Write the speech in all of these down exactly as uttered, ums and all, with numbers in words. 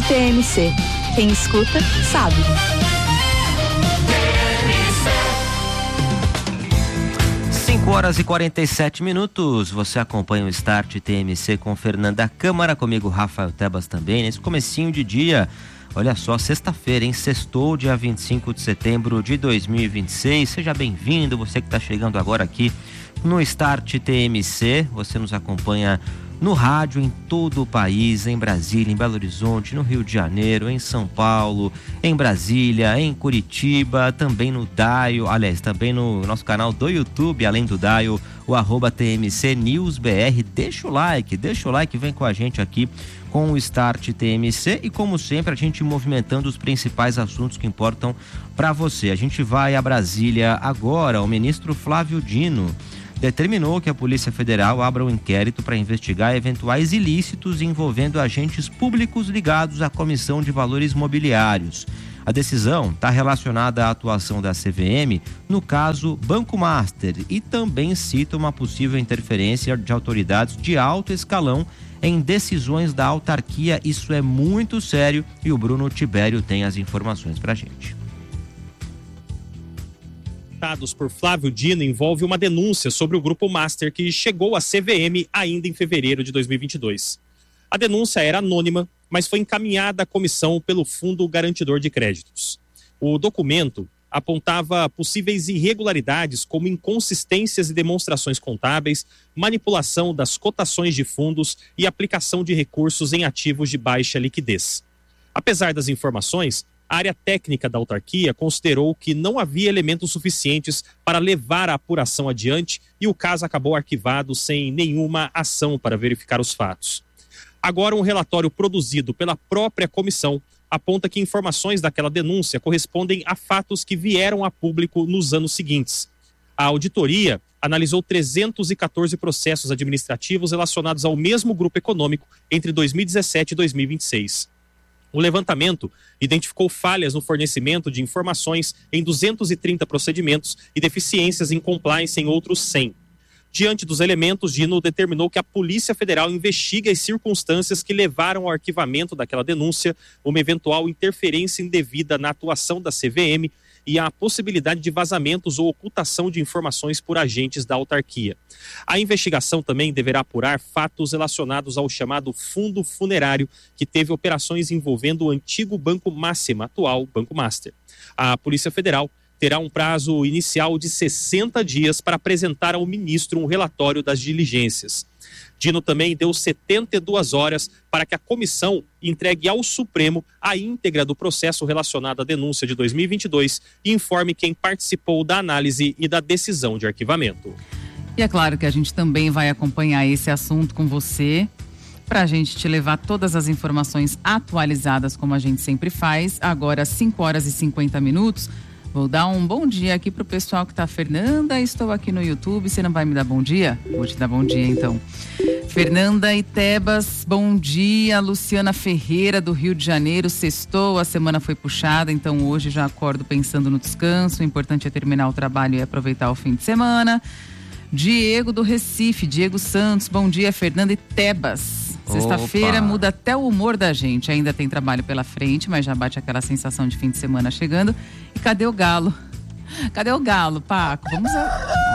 T M C. Quem escuta, sabe. cinco horas e quarenta e sete minutos, você acompanha o Start T M C com Fernanda Câmara, comigo Rafael Tebas também, nesse comecinho de dia. Olha só, sexta-feira, hein? Sextou, dia vinte e cinco de setembro de dois mil e vinte e seis. Seja bem-vindo, você que está chegando agora aqui no Start T M C. Você nos acompanha no rádio em todo o país, em Brasília, em Belo Horizonte, no Rio de Janeiro, em São Paulo, em Brasília, em Curitiba, também no Daio, aliás, também no nosso canal do YouTube, além do Daio, o arroba T M C News B R. Deixa o like, deixa o like, vem com a gente aqui com o Start T M C e, como sempre, a gente movimentando os principais assuntos que importam para você. A gente vai a Brasília agora. O ministro Flávio Dino determinou que a Polícia Federal abra um inquérito para investigar eventuais ilícitos envolvendo agentes públicos ligados à Comissão de Valores Mobiliários. A decisão está relacionada à atuação da C V M no caso Banco Master e também cita uma possível interferência de autoridades de alto escalão em decisões da autarquia. Isso é muito sério e o Bruno Tibério tem as informações para a gente. Por Flávio Dino envolve uma denúncia sobre o Grupo Master que chegou à C V M ainda em fevereiro de dois mil e vinte e dois. A denúncia era anônima, mas foi encaminhada à comissão pelo Fundo Garantidor de Créditos. O documento apontava possíveis irregularidades como inconsistências e demonstrações contábeis, manipulação das cotações de fundos e aplicação de recursos em ativos de baixa liquidez. Apesar das informações, a área técnica da autarquia considerou que não havia elementos suficientes para levar a apuração adiante e o caso acabou arquivado sem nenhuma ação para verificar os fatos. Agora, um relatório produzido pela própria comissão aponta que informações daquela denúncia correspondem a fatos que vieram a público nos anos seguintes. A auditoria analisou trezentos e quatorze processos administrativos relacionados ao mesmo grupo econômico entre dois mil e dezessete e dois mil e vinte e seis. O levantamento identificou falhas no fornecimento de informações em duzentos e trinta procedimentos e deficiências em compliance em outros cem. Diante dos elementos, Dino determinou que a Polícia Federal investigue as circunstâncias que levaram ao arquivamento daquela denúncia, uma eventual interferência indevida na atuação da C V M e a possibilidade de vazamentos ou ocultação de informações por agentes da autarquia. A investigação também deverá apurar fatos relacionados ao chamado Fundo Funerário, que teve operações envolvendo o antigo Banco Máxima, atual Banco Master. A Polícia Federal terá um prazo inicial de sessenta dias para apresentar ao ministro um relatório das diligências. Dino também deu setenta e duas horas para que a comissão entregue ao Supremo a íntegra do processo relacionado à denúncia de dois mil e vinte e dois e informe quem participou da análise e da decisão de arquivamento. E é claro que a gente também vai acompanhar esse assunto com você, para a gente te levar todas as informações atualizadas, como a gente sempre faz. Agora, cinco horas e cinquenta minutos. Vou dar um bom dia aqui pro pessoal que tá. Fernanda, estou aqui no YouTube, você não vai me dar bom dia? Vou te dar bom dia, então. Fernanda e Tebas, bom dia. Luciana Ferreira, do Rio de Janeiro, sextou, a semana foi puxada, então hoje já acordo pensando no descanso. O importante é terminar o trabalho e aproveitar o fim de semana. Diego, do Recife, Diego Santos, bom dia, Fernanda e Tebas. Sexta-feira muda até o humor da gente. Ainda tem trabalho pela frente, mas já bate aquela sensação de fim de semana chegando. E cadê o Galo? Cadê o Galo, Paco? Vamos a...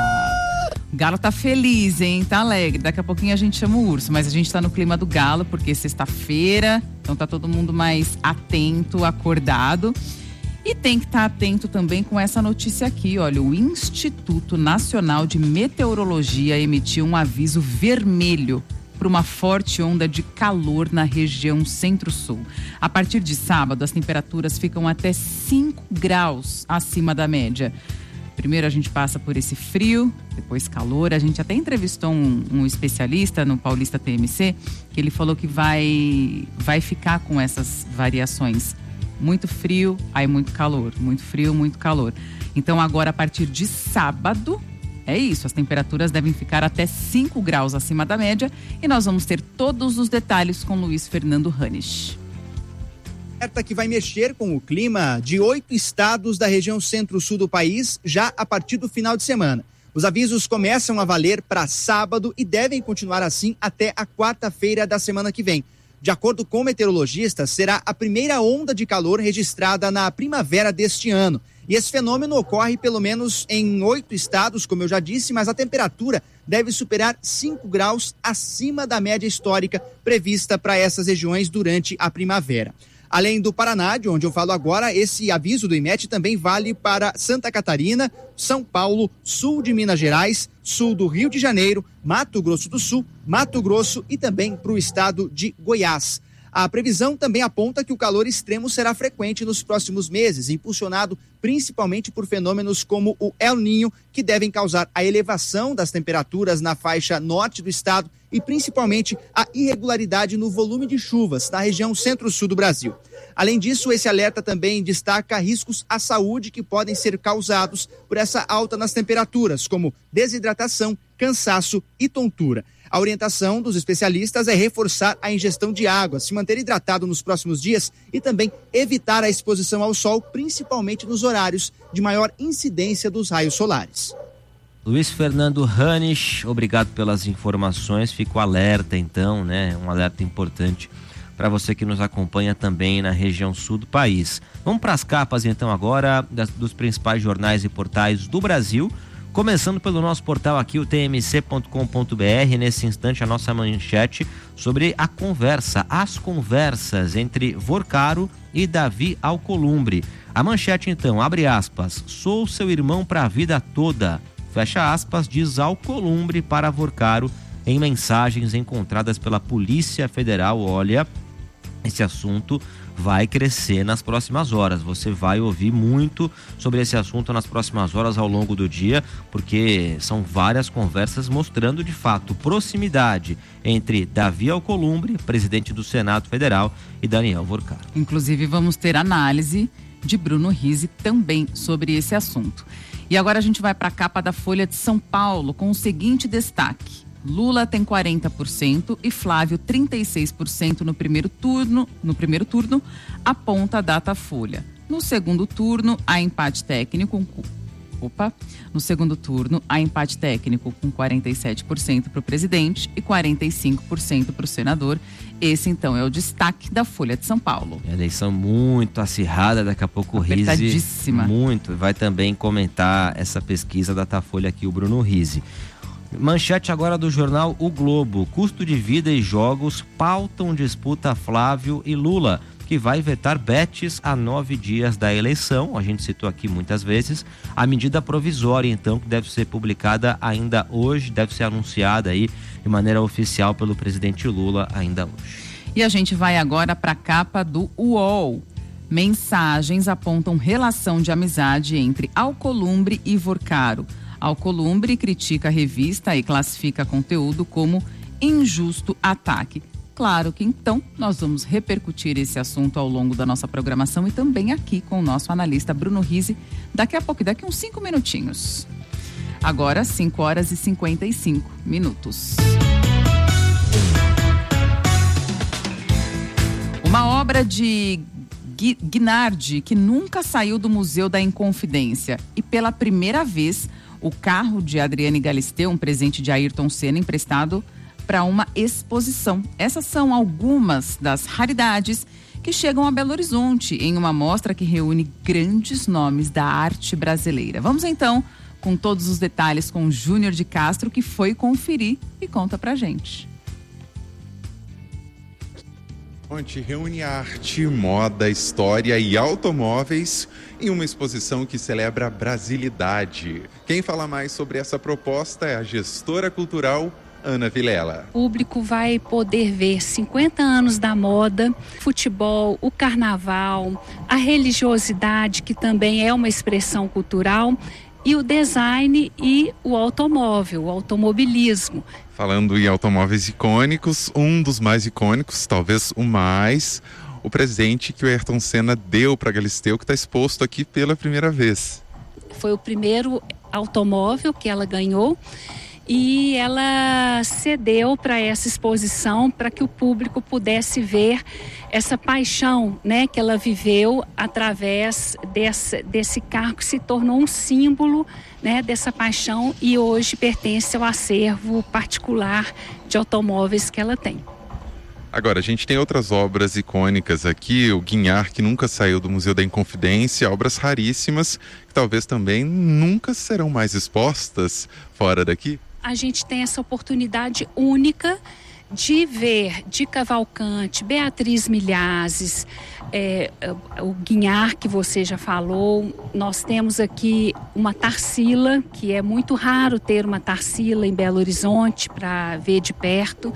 ah, o Galo tá feliz, hein? Tá alegre. Daqui a pouquinho a gente chama o urso, mas a gente tá no clima do Galo, porque é sexta-feira, então tá todo mundo mais atento, acordado. E tem que estar atento também com essa notícia aqui, olha, o Instituto Nacional de Meteorologia emitiu um aviso vermelho para uma forte onda de calor na região centro-sul. A partir de sábado, as temperaturas ficam até cinco graus acima da média. Primeiro a gente passa por esse frio, depois calor. A gente até entrevistou um, um especialista no Paulista T M C, que ele falou que vai, vai ficar com essas variações. Muito frio, aí muito calor. Muito frio, muito calor. Então agora, a partir de sábado, é isso, as temperaturas devem ficar até cinco graus acima da média e nós vamos ter todos os detalhes com Luiz Fernando Hanisch. Alerta que vai mexer com o clima de oito estados da região centro-sul do país já a partir do final de semana. Os avisos começam a valer para sábado e devem continuar assim até a quarta-feira da semana que vem. De acordo com meteorologistas, será a primeira onda de calor registrada na primavera deste ano. E esse fenômeno ocorre pelo menos em oito estados, como eu já disse, mas a temperatura deve superar cinco graus acima da média histórica prevista para essas regiões durante a primavera. Além do Paraná, de onde eu falo agora, esse aviso do I M E T também vale para Santa Catarina, São Paulo, sul de Minas Gerais, sul do Rio de Janeiro, Mato Grosso do Sul, Mato Grosso e também para o estado de Goiás. A previsão também aponta que o calor extremo será frequente nos próximos meses, impulsionado principalmente por fenômenos como o El Niño, que devem causar a elevação das temperaturas na faixa norte do estado e principalmente a irregularidade no volume de chuvas na região centro-sul do Brasil. Além disso, esse alerta também destaca riscos à saúde que podem ser causados por essa alta nas temperaturas, como desidratação, cansaço e tontura. A orientação dos especialistas é reforçar a ingestão de água, se manter hidratado nos próximos dias e também evitar a exposição ao sol, principalmente nos horários de maior incidência dos raios solares. Luiz Fernando Ranisch, obrigado pelas informações. Fico alerta então, né? Um alerta importante para você que nos acompanha também na região sul do país. Vamos para as capas então agora das, dos principais jornais e portais do Brasil. Começando pelo nosso portal aqui, o t m c ponto com ponto b r, nesse instante a nossa manchete sobre a conversa, as conversas entre Vorcaro e Davi Alcolumbre. A manchete então, abre aspas, sou seu irmão para a vida toda, fecha aspas, diz Alcolumbre para Vorcaro em mensagens encontradas pela Polícia Federal. Olha, esse assunto vai crescer nas próximas horas. Você vai ouvir muito sobre esse assunto nas próximas horas ao longo do dia, porque são várias conversas mostrando de fato proximidade entre Davi Alcolumbre, presidente do Senado Federal, e Daniel Vorcaro. Inclusive vamos ter análise de Bruno Rizzi também sobre esse assunto. E agora a gente vai para a capa da Folha de São Paulo com o seguinte destaque: Lula tem quarenta por cento e Flávio trinta e seis por cento no primeiro turno, no primeiro turno, aponta a Datafolha. No segundo turno, há empate técnico com Opa, no segundo turno, há empate técnico com quarenta e sete por cento para o presidente e quarenta e cinco por cento para o senador. Esse, então, é o destaque da Folha de São Paulo. Eleição muito acirrada, daqui a pouco o Rizzi muito vai também comentar essa pesquisa da Datafolha aqui, o Bruno Rizzi. Manchete agora do jornal O Globo. Custo de vida e jogos pautam disputa Flávio e Lula, que vai vetar bets a nove dias da eleição. A gente citou aqui muitas vezes. A medida provisória, então, que deve ser publicada ainda hoje, deve ser anunciada aí de maneira oficial pelo presidente Lula ainda hoje. E a gente vai agora para a capa do U O L. Mensagens apontam relação de amizade entre Alcolumbre e Vorcaro. Alcolumbre critica a revista e classifica conteúdo como injusto ataque. Claro que então nós vamos repercutir esse assunto ao longo da nossa programação e também aqui com o nosso analista Bruno Rizzi daqui a pouco, daqui uns cinco minutinhos. Agora cinco horas e cinquenta e cinco minutos. Uma obra de Guinardi que nunca saiu do Museu da Inconfidência e pela primeira vez o carro de Adriane Galisteu, um presente de Ayrton Senna emprestado para uma exposição. Essas são algumas das raridades que chegam a Belo Horizonte em uma mostra que reúne grandes nomes da arte brasileira. Vamos então com todos os detalhes com o Júnior de Castro, que foi conferir e conta pra gente. Onde reúne arte, moda, história e automóveis em uma exposição que celebra a brasilidade. Quem fala mais sobre essa proposta é a gestora cultural Ana Vilela. O público vai poder ver cinquenta anos da moda, futebol, o carnaval, a religiosidade, que também é uma expressão cultural, e o design e o automóvel, o automobilismo. Falando em automóveis icônicos, um dos mais icônicos, talvez o mais, o presente que o Ayrton Senna deu para Galisteu, que está exposto aqui pela primeira vez. Foi o primeiro automóvel que ela ganhou e ela cedeu para essa exposição para que o público pudesse ver essa paixão, né, que ela viveu através desse, desse carro que se tornou um símbolo, né, dessa paixão e hoje pertence ao acervo particular de automóveis que ela tem. A Agora, a gente tem outras obras icônicas aqui, o Guinhar, que nunca saiu do Museu da Inconfidência, obras raríssimas, que talvez também nunca serão mais expostas fora daqui. A gente tem essa oportunidade única de ver de Cavalcante, Beatriz Milhazes, é, o Guinhar que você já falou. Nós temos aqui uma Tarsila, que é muito raro ter uma Tarsila em Belo Horizonte para ver de perto.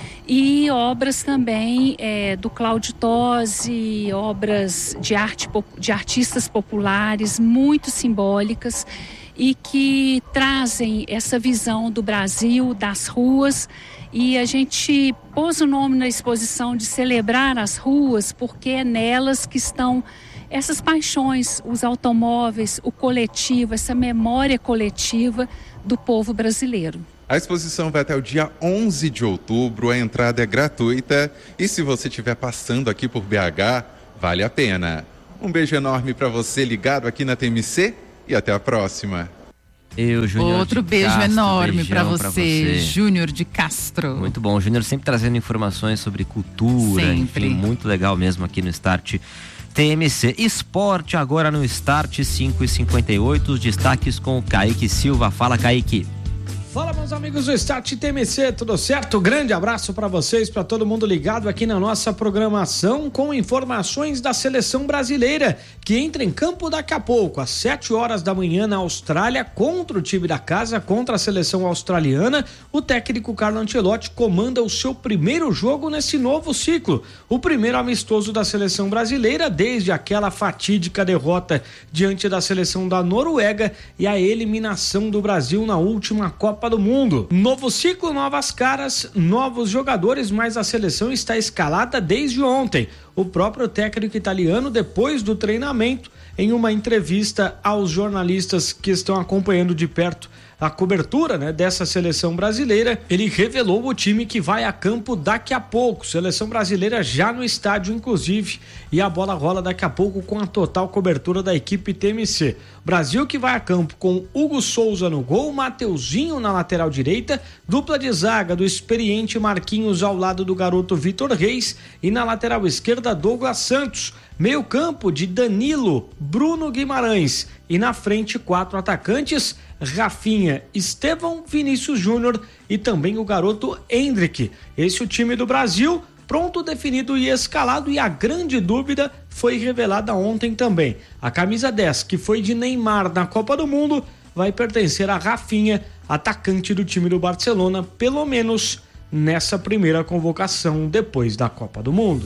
E obras também é, do Cláudio Tosi, obras de, arte, de artistas populares muito simbólicas e que trazem essa visão do Brasil, das ruas. E a gente pôs o nome na exposição de celebrar as ruas, porque é nelas que estão essas paixões, os automóveis, o coletivo, essa memória coletiva do povo brasileiro. A exposição vai até o dia onze de outubro, a entrada é gratuita e se você estiver passando aqui por B H, vale a pena. Um beijo enorme para você ligado aqui na T M C e até a próxima. Eu, Júnior Outro de beijo Castro, enorme para você, você. Júnior de Castro. Muito bom, Júnior sempre trazendo informações sobre cultura, sempre. Enfim, muito legal mesmo aqui no Start T M C. Esporte agora no Start cinco e cinquenta e oito, os destaques com o Kaique Silva. Fala, Kaique. Fala, meus amigos do Start T M C, tudo certo? Grande abraço para vocês, para todo mundo ligado aqui na nossa programação com informações da seleção brasileira, que entra em campo daqui a pouco, às sete horas da manhã na Austrália, contra o time da casa, contra a seleção australiana. O técnico Carlo Ancelotti comanda o seu primeiro jogo nesse novo ciclo, o primeiro amistoso da seleção brasileira desde aquela fatídica derrota diante da seleção da Noruega e a eliminação do Brasil na última Copa do Mundo. Novo ciclo, novas caras, novos jogadores, mas a seleção está escalada desde ontem. O próprio técnico italiano, depois do treinamento, em uma entrevista aos jornalistas que estão acompanhando de perto a cobertura, né, dessa seleção brasileira, ele revelou o time que vai a campo daqui a pouco. Seleção brasileira já no estádio, inclusive, e a bola rola daqui a pouco com a total cobertura da equipe T M C. Brasil que vai a campo com Hugo Souza no gol, Mateuzinho na lateral direita, dupla de zaga do experiente Marquinhos ao lado do garoto Vitor Reis e na lateral esquerda Douglas Santos. Meio campo de Danilo, Bruno Guimarães e na frente quatro atacantes, Rafinha, Estevão, Vinícius Júnior e também o garoto Hendrick. Esse é o time do Brasil, pronto, definido e escalado, e a grande dúvida foi revelada ontem também. A camisa dez, que foi de Neymar na Copa do Mundo, vai pertencer a Rafinha, atacante do time do Barcelona, pelo menos nessa primeira convocação depois da Copa do Mundo.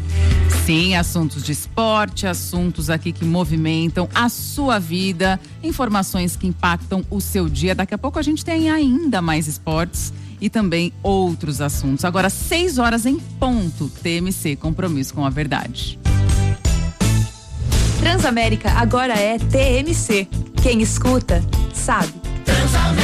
Sim, assuntos de esporte, assuntos aqui que movimentam a sua vida, informações que impactam o seu dia. Daqui a pouco a gente tem ainda mais esportes e também outros assuntos. Agora, seis horas em ponto, T M C, compromisso com a verdade. Transamérica agora é T M C. Quem escuta, sabe. Transamérica.